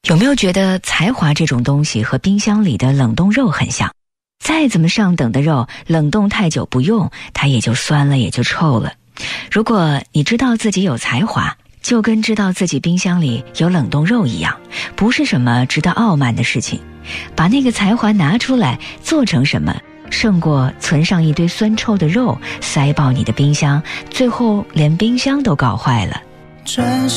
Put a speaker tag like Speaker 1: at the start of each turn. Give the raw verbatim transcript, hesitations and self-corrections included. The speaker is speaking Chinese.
Speaker 1: 有没有觉得才华这种东西和冰箱里的冷冻肉很像？再怎么上等的肉，冷冻太久不用，它也就酸了，也就臭了。如果你知道自己有才华，就跟知道自己冰箱里有冷冻肉一样，不是什么值得傲慢的事情。把那个才华拿出来，做成什么，胜过存上一堆酸臭的肉，塞爆你的冰箱，最后连冰箱都搞坏了。